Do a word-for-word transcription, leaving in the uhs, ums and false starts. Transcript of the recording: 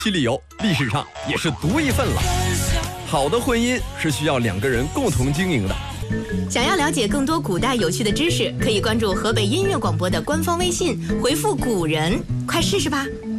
其理由历史上也是独一份了。好的婚姻是需要两个人共同经营的。 想要了解更多古代有趣的知识，可以关注河北音乐广播的官方微信，回复古人，快试试吧。